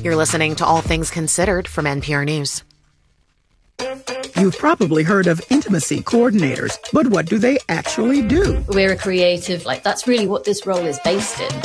You're listening to All Things Considered from NPR News. You've probably heard of intimacy coordinators, but what do they actually do? We're a creative, that's really what this role is based in.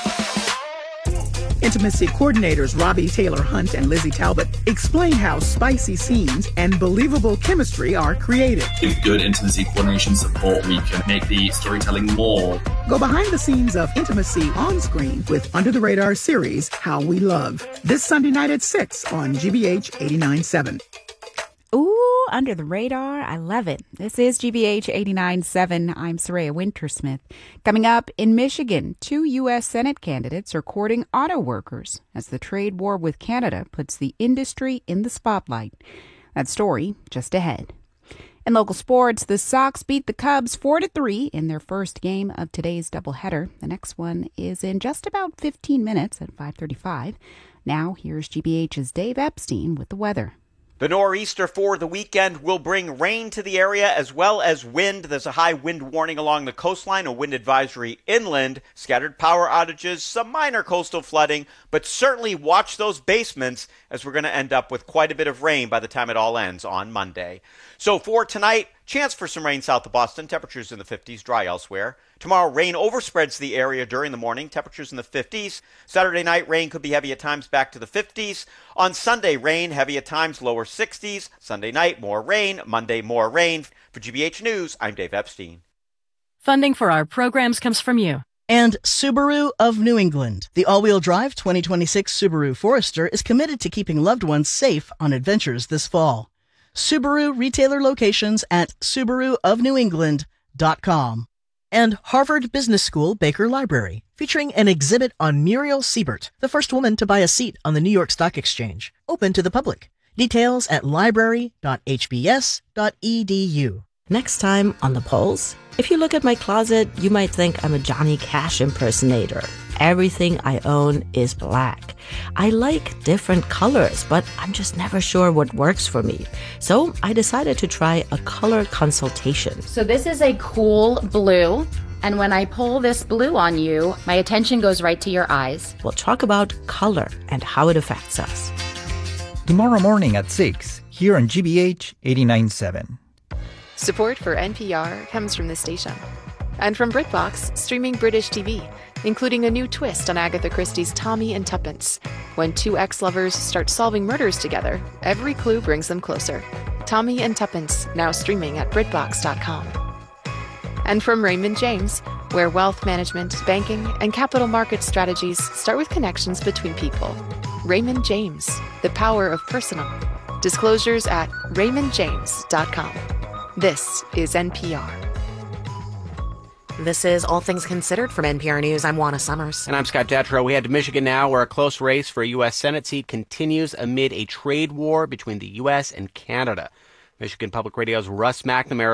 Intimacy coordinators Robbie Taylor Hunt and Lizzie Talbot explain how spicy scenes and believable chemistry are created. With good intimacy coordination support, we can make the storytelling more. Go behind the scenes of intimacy on screen with Under the Radar series, How We Love. This Sunday night at 6 on GBH 89.7. Ooh, Under the Radar. I love it. This is GBH 89.7. I'm Soraya Wintersmith. Coming up in Michigan, 2 U.S. Senate candidates are courting auto workers as the trade war with Canada puts the industry in the spotlight. That story just ahead. In local sports, the Sox beat the Cubs 4-3 in their first game of today's doubleheader. The next one is in just about 15 minutes at 5:35. Now, here's GBH's Dave Epstein with the weather. The nor'easter for the weekend will bring rain to the area as well as wind. There's a high wind warning along the coastline, a wind advisory inland, scattered power outages, some minor coastal flooding, but certainly watch those basements as we're going to end up with quite a bit of rain by the time it all ends on Monday. So for tonight, chance for some rain south of Boston, temperatures in the 50s, dry elsewhere. Tomorrow, rain overspreads the area during the morning, temperatures in the 50s. Saturday night, rain could be heavy at times back to the 50s. On Sunday, rain, heavy at times, lower 60s. Sunday night, more rain. Monday, more rain. For GBH News, I'm Dave Epstein. Funding for our programs comes from you. And Subaru of New England. The all-wheel drive 2026 Subaru Forester is committed to keeping loved ones safe on adventures this fall. Subaru retailer locations at SubaruofNewEngland.com. And Harvard Business School Baker Library, featuring an exhibit on Muriel Siebert, the first woman to buy a seat on the New York Stock Exchange, open to the public. Details at library.hbs.edu. Next time on The Pulse, if you look at my closet, you might think I'm a Johnny Cash impersonator. Everything I own is black. I like different colors, but I'm just never sure what works for me. So I decided to try a color consultation. So this is a cool blue. And when I pull this blue on you, my attention goes right to your eyes. We'll talk about color and how it affects us. Tomorrow morning at 6, here on GBH 89.7. Support for NPR comes from this station. And from BritBox, streaming British TV, including a new twist on Agatha Christie's Tommy and Tuppence. When two ex-lovers start solving murders together, every clue brings them closer. Tommy and Tuppence, now streaming at BritBox.com. And from Raymond James, where wealth management, banking, and capital market strategies start with connections between people. Raymond James, the power of personal. Disclosures at RaymondJames.com. This is NPR. This is All Things Considered from NPR News. I'm Juana Summers. And I'm Scott Detrow. We head to Michigan now, where a close race for a U.S. Senate seat continues amid a trade war between the U.S. and Canada. Michigan Public Radio's Russ McNamara